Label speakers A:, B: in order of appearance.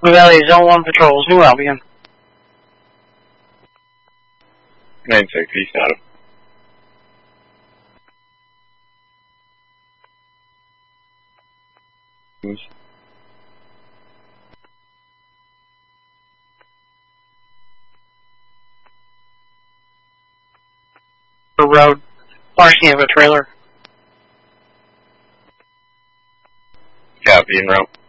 A: Blue Valley Zone 1 patrols, New Albion.
B: 9-6, East Adam.
A: Road. Larceny of a trailer.
B: Copy, en route.